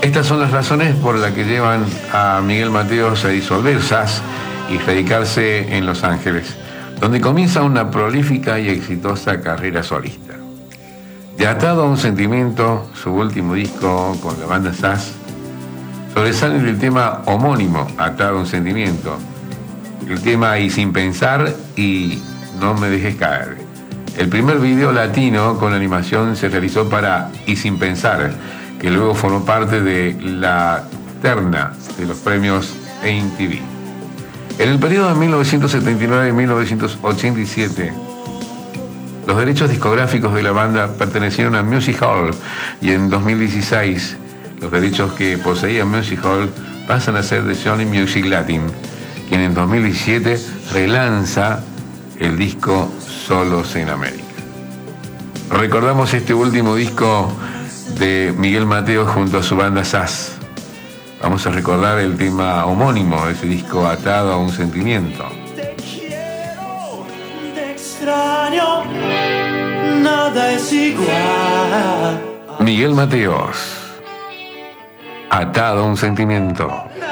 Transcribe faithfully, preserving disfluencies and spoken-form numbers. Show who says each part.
Speaker 1: Estas son las razones por las que llevan a Miguel Mateos a disolver S A S y radicarse en Los Ángeles, donde comienza una prolífica y exitosa carrera solista. De Atado a un Sentimiento, su último disco con la banda S A S, sobresale el tema homónimo, Atado a un Sentimiento, el tema Y Sin Pensar y No Me Dejes Caer. El primer video latino con animación se realizó para Y Sin Pensar, que luego formó parte de la terna de los premios M T V. En el periodo de mil novecientos setenta y nueve y mil novecientos ochenta y siete, los derechos discográficos de la banda pertenecieron a Music Hall, y en dos mil dieciséis los derechos que poseía Music Hall pasan a ser de Sony Music Latin, quien en dos mil diecisiete relanza el disco Solos en América. Recordamos este último disco de Miguel Mateos junto a su banda S A S. Vamos a recordar el tema homónimo de ese disco, Atado a un Sentimiento.
Speaker 2: Te quiero, te extraño, nada es igual.
Speaker 1: Miguel Mateos, Atado a un Sentimiento.